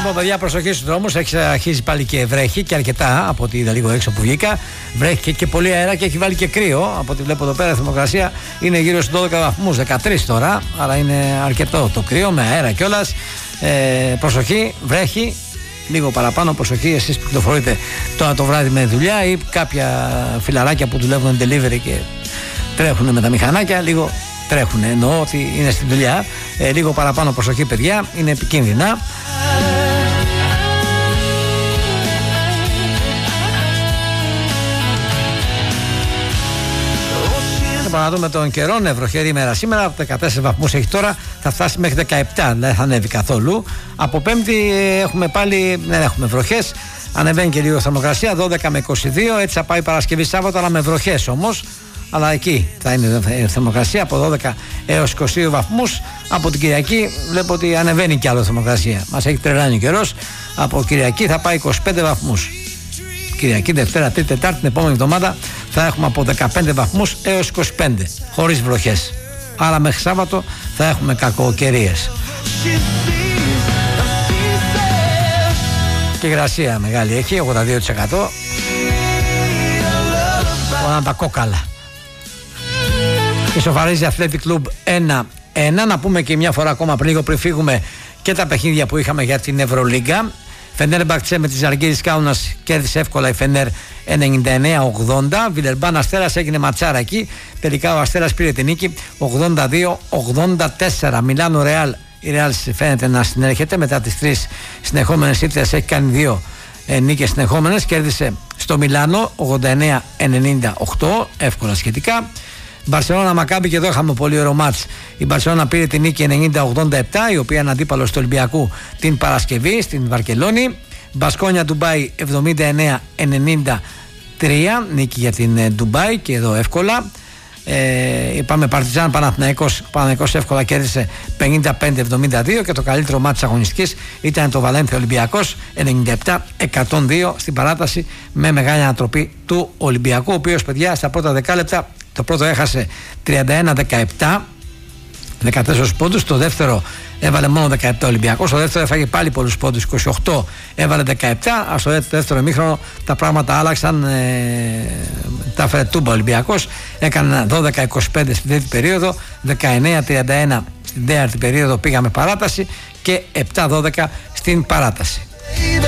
Λοιπόν, παιδιά, προσοχή στους δρόμους. Αρχίζει πάλι και βρέχει και αρκετά από ό,τι είδα λίγο έξω που βγήκα. Βρέχει και πολύ αέρα και έχει βάλει και κρύο. Από ό,τι βλέπω εδώ πέρα, η θερμοκρασία είναι γύρω στους 12 βαθμούς, 13 τώρα. Άρα είναι αρκετό το κρύο με αέρα κιόλας. Προσοχή, βρέχει. Λίγο παραπάνω προσοχή εσείς που κυκλοφορείτε τώρα το βράδυ με δουλειά ή κάποια φιλαράκια που δουλεύουν delivery και τρέχουν με τα μηχανάκια. Λίγο τρέχουν, εννοώ ότι είναι στη δουλειά. Λίγο παραπάνω προσοχή, παιδιά, είναι επικίνδυνα. Να δούμε τον καιρό. Ναι, βροχερή ημέρα σήμερα. 14 βαθμούς έχει τώρα. Θα φτάσει μέχρι 17. Δεν θα ανέβει καθόλου. Από Πέμπτη έχουμε πάλι. Δεν έχουμε βροχές. Ανεβαίνει και λίγο θερμοκρασία. 12 με 22. Έτσι θα πάει Παρασκευή Σάββατο, αλλά με βροχές όμως. Αλλά εκεί θα είναι η θερμοκρασία από 12 έως 22 βαθμούς. Από την Κυριακή βλέπω ότι ανεβαίνει κι άλλο η θερμοκρασία. Μας έχει τρελάνει ο καιρός. Από Κυριακή θα πάει 25 βαθμούς. Κυριακή, Δευτέρα, Τρίτη, Τετάρτη, την επόμενη εβδομάδα θα έχουμε από 15 βαθμούς έως 25, χωρίς βροχές. Άρα μέχρι Σάββατο θα έχουμε κακοκαιρίες. Και υγρασία μεγάλη έχει, 82%. Όλα τα κόκαλα. Ισοφαρίζει Athletic Club 1-1. Να πούμε και μια φορά ακόμα πριν φύγουμε και τα παιχνίδια που είχαμε για την Ευρωλίγκα. Φενέρμπαχτσε με τη Ζαλγκίρις Κάουνας κέρδισε εύκολα η Φενέρ 99-80. Βιλερμπάν Αστέρας έγινε ματσάρα εκεί. Τελικά ο Αστέρας πήρε την νίκη 82-84. Μιλάνο Ρεάλ. Η Ρεάλ φαίνεται να συνέρχεται μετά τις 3 συνεχόμενες ήττες. Έχει κάνει 2 νίκες συνεχόμενες. Κέρδισε στο Μιλάνο 89-98. Εύκολα σχετικά. Μπαρσελόνα Μακάμπι, και εδώ είχαμε πολύ ωραίο μάτς. Η Μπαρσελόνα πήρε την νίκη 90-87, η οποία είναι αντίπαλος του Ολυμπιακού την Παρασκευή στην Βαρκελόνη. Μπασκόνια Ντουμπάι 79-93, νίκη για την Ντουμπάι και εδώ εύκολα. Είπαμε Παρτιζάν Παναθηναϊκός εύκολα κέρδισε 55-72 και το καλύτερο μάτς αγωνιστικής ήταν το Βαλένθια Ολυμπιακός 97-102 στην παράταση με μεγάλη ανατροπή του Ολυμπιακού, ο οποίος, παιδιά, στα πρώτα 10 λεπτά το πρώτο έχασε 31-17, 14 πόντους. Το δεύτερο έβαλε μόνο 17 Ολυμπιακός. Το δεύτερο έφαγε πάλι πολλούς πόντους, 28, έβαλε 17. Στο δεύτερο ημίχρονο τα πράγματα άλλαξαν. Τα έφερε τούμπα Ολυμπιακός. Έκανε 12-25 στην τρίτη περίοδο, 19-31 στην τέταρτη περίοδο πήγαμε παράταση και 7-12 στην παράταση.